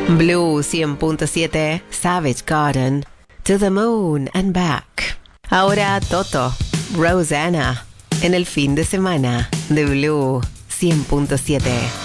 Blue 100.7, Savage Garden, To the Moon and Back. Ahora Toto, Rosanna, en el fin de semana de Blue 100.7.